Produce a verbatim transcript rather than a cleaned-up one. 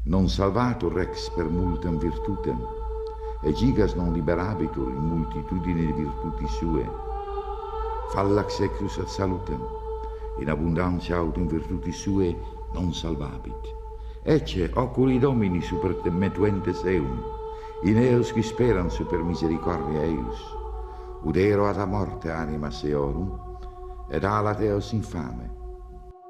non salvatur rex per multam virtutem, e gigas non liberabitur in multitudine di virtuti sue, fallax ecus ad salutem, in abundantia aut in virtuti sue non salvabit. Ecce oculi Domini super te metuentes eum, in eos qui speran super misericordia eius, udero ad a morte anima seorum, ed alat eos infame,